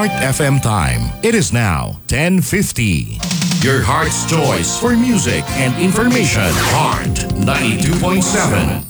Heart FM time. It is now 10:50. Your heart's choice for music and information. Heart 92.7.